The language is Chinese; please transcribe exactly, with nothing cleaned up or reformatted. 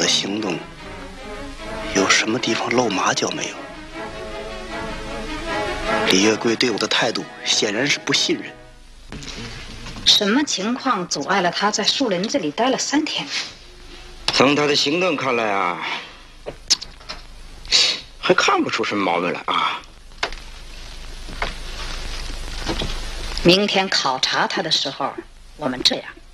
的行动有什么地方露马脚没有？李月桂对我的态度显然是不信任。 什么情况阻碍了他在树林子里待了三天？ 从他的行动看来啊，还看不出什么毛病来啊。 明天考察他的时候，我们这样。